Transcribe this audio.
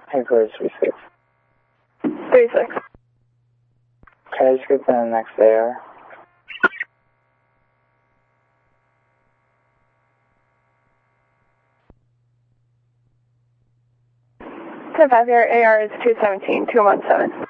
Headquarters 36. 36. Can I just get to the next AR? Ten 5 here, AR is 217, 217.